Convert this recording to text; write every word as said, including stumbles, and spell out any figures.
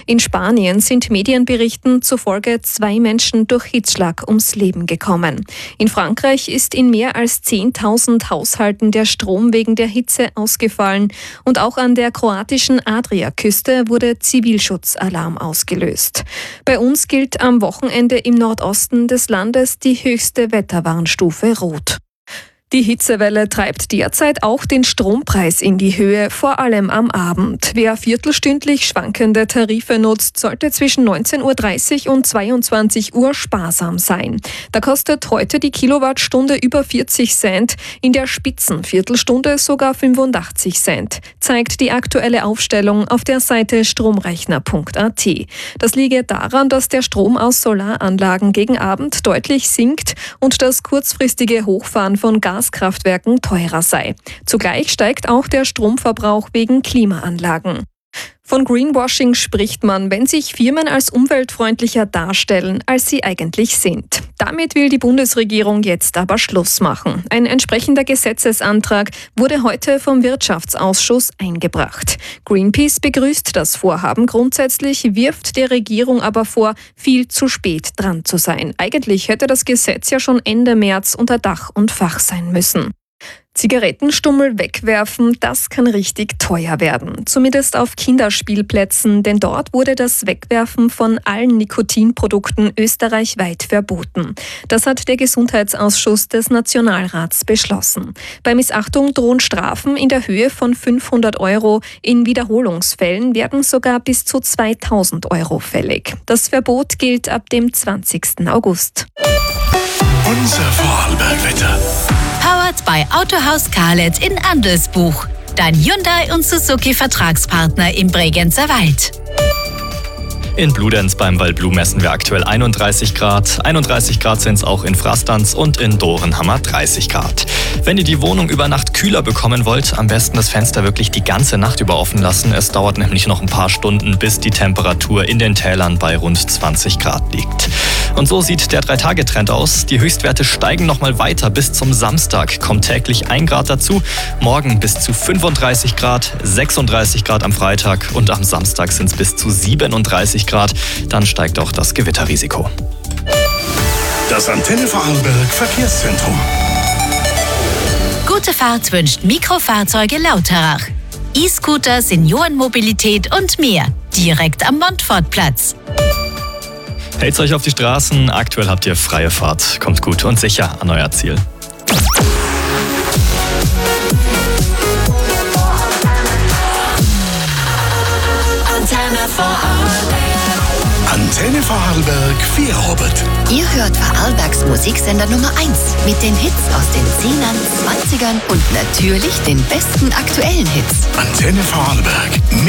In Spanien sind Medienberichten zufolge zwei Menschen durch Hitzschlag ums Leben gekommen. In Frankreich ist in mehr als zehntausend Haushalten der Strom wegen der Hitze ausgefallen und auch an der kroatischen Adriaküste wurde Zivilschutzalarm ausgelöst. Bei uns gilt am Wochenende im Nordosten des Landes die höchste Wetterwarnstufe Rot. Die Hitzewelle treibt derzeit auch den Strompreis in die Höhe, vor allem am Abend. Wer viertelstündlich schwankende Tarife nutzt, sollte zwischen neunzehn Uhr dreißig und zweiundzwanzig Uhr sparsam sein. Da kostet heute die Kilowattstunde über vierzig Cent, in der Spitzenviertelstunde sogar fünfundachtzig Cent, zeigt die aktuelle Aufstellung auf der Seite stromrechner punkt a t. Das liege daran, dass der Strom aus Solaranlagen gegen Abend deutlich sinkt und das kurzfristige Hochfahren von Gas Gaskraftwerken teurer sei. Zugleich steigt auch der Stromverbrauch wegen Klimaanlagen. Von Greenwashing spricht man, wenn sich Firmen als umweltfreundlicher darstellen, als sie eigentlich sind. Damit will die Bundesregierung jetzt aber Schluss machen. Ein entsprechender Gesetzesantrag wurde heute vom Wirtschaftsausschuss eingebracht. Greenpeace begrüßt das Vorhaben grundsätzlich, wirft der Regierung aber vor, viel zu spät dran zu sein. Eigentlich hätte das Gesetz ja schon Ende März unter Dach und Fach sein müssen. Zigarettenstummel wegwerfen, das kann richtig teuer werden. Zumindest auf Kinderspielplätzen, denn dort wurde das Wegwerfen von allen Nikotinprodukten österreichweit verboten. Das hat der Gesundheitsausschuss des Nationalrats beschlossen. Bei Missachtung drohen Strafen in der Höhe von fünfhundert Euro. In Wiederholungsfällen werden sogar bis zu zweitausend Euro fällig. Das Verbot gilt ab dem zwanzigsten August. Unser Vorarlbergwetter. Powered by Autohaus Karlet in Andelsbuch. Dein Hyundai und Suzuki Vertragspartner im Bregenzer Wald. In Bludenz beim Waldblu messen wir aktuell einunddreißig Grad. einunddreißig Grad sind es auch in Frastanz und in Dorenhammer dreißig Grad. Wenn ihr die Wohnung über Nacht kühler bekommen wollt, am besten das Fenster wirklich die ganze Nacht über offen lassen. Es dauert nämlich noch ein paar Stunden, bis die Temperatur in den Tälern bei rund zwanzig Grad liegt. Und so sieht der drei-Tage-Trend aus. Die Höchstwerte steigen nochmal weiter. Bis zum Samstag kommt täglich ein Grad dazu. Morgen bis zu fünfunddreißig Grad, sechsunddreißig Grad am Freitag und am Samstag sind es bis zu siebenunddreißig Grad. Dann steigt auch das Gewitterrisiko. Das Antenne Vorarlberg Verkehrszentrum. Gute Fahrt wünscht Mikrofahrzeuge Lauterach. E-Scooter, Seniorenmobilität und mehr. Direkt am Montfortplatz. Hält's euch auf die Straßen. Aktuell habt ihr freie Fahrt. Kommt gut und sicher an euer Ziel. Antenne Vorarlberg. Antenne Vorarlberg Feierabend. Ihr hört Vorarlbergs Musiksender Nummer eins mit den Hits aus den zehnern, zwanzigern und natürlich den besten aktuellen Hits. Antenne Vorarlberg.